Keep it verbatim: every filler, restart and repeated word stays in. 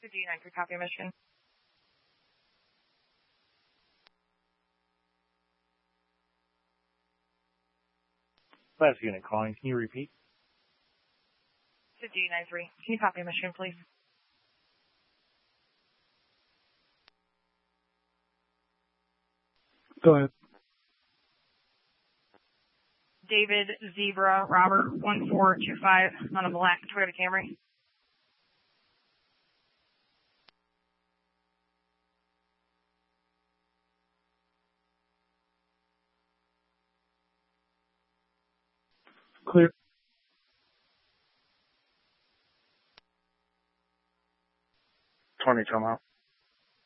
D nine three, copy mission. Last unit calling. Can you repeat? D nine three. Can you copy mission, please? Go ahead. David Zebra Robert one four two five on a black Toyota Camry. Clear. twenty, come out.